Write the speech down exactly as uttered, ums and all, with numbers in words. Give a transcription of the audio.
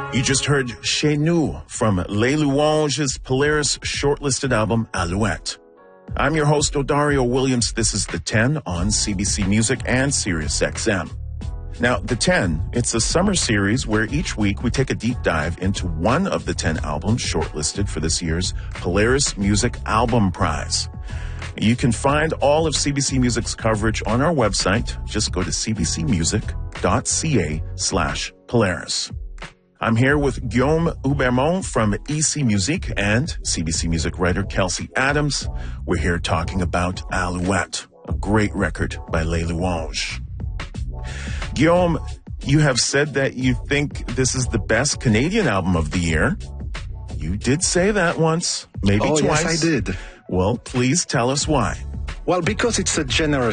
You just heard Chez Nous from Les Louanges' Polaris shortlisted album Alouette. I'm your host, Odario Williams. This is The ten on C B C Music and Sirius X M. Now, The ten, it's a summer series where each week we take a deep dive into one of the ten albums shortlisted for this year's Polaris Music Album Prize. You can find all of C B C Music's coverage on our website. Just go to cbcmusic.ca slash Polaris. I'm here with Guillaume Hubermont from E C Musique and C B C Music writer Kelsey Adams. We're here talking about Alouette, a great record by Les Louanges. Guillaume, you have said that you think this is the best Canadian album of the year. You did say that once, maybe oh, twice. Yes, I did. Well, please tell us why. Well, because it's a generous